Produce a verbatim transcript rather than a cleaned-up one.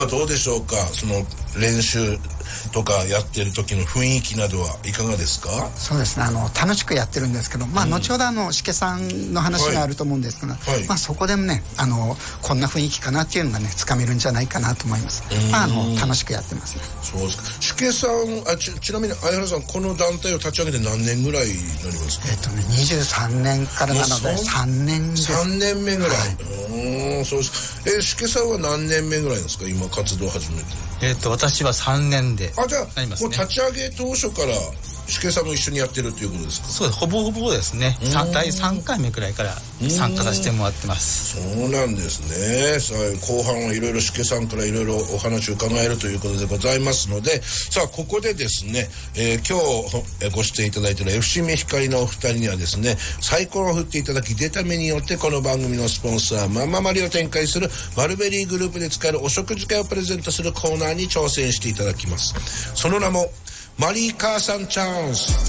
どうでしょうか、その練習とかやってる時の雰囲気などはいかがですか？ そうですね、あの楽しくやってるんですけど、まあ、うん、後ほどあのしけさんの話があると思うんですけど、はい、まあ、そこでもね、あのこんな雰囲気かなっていうのがねつかめるんじゃないかなと思います。まあ、あの楽しくやってますね。 そうですか。しけさん、あ ち, ちなみに相原さん、この団体を立ち上げて何年ぐらいになりますか？ えっとね、にじゅうさんねんからなのでさんねんです。 さんねんめぐらい、はい、うん、そうです。えしけさんは何年目ぐらいですか、今活動を始めて？ えっと私はさんねんで。 あ、じゃあ、ね、もう立ち上げ当初からしけさんも一緒にやってるっていうことですか？ そうです、ほぼほぼですね。だいさんかいめくらいから参加させてもらってます。 そうなんですね。さあ後半はいろいろしけさんからいろいろお話を伺えるということでございますので、さあここでですね、えー、今日ご出演いただいている エフシー メヒカリのお二人にはですね、サイコロを振っていただき、出た目によってこの番組のスポンサーマンママリを展開するマルベリーグループで使えるお食事会をプレゼントするコーナーに挑戦していただきます。その名もマリー母さんチャンス。